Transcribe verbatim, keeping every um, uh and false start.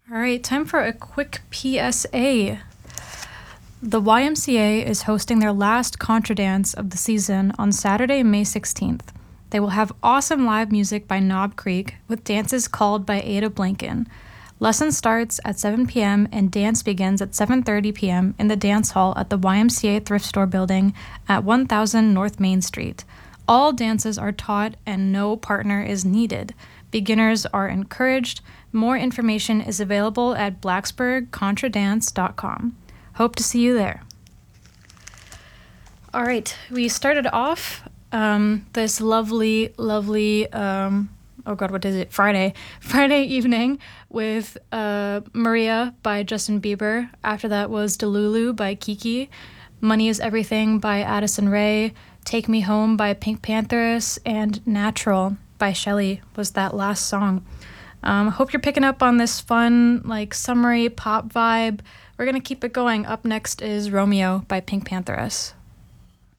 All right, time for a quick P S A. The Y M C A is hosting their last Contra Dance of the season on Saturday, May sixteenth. They will have awesome live music by Knob Creek with dances called by Ada Blinken. Lesson starts at seven p.m. and dance begins at seven thirty p.m. in the dance hall at the Y M C A Thrift Store building at one thousand North Main Street. All dances are taught and no partner is needed. Beginners are encouraged. More information is available at blacksburg contra dance dot com. Hope to see you there. All right, we started off um, this lovely, lovely, um, oh God, what is it? Friday. Friday evening with uh, Maria by Justin Bieber. After that was Delulu by Kiki. Money is Everything by Addison Rae. Take Me Home by Pink Panthers. And Natural by Shelly was that last song. Um, hope you're picking up on this fun, like, summery pop vibe. We're going to keep it going. Up next is Romeo by Pink Panthers.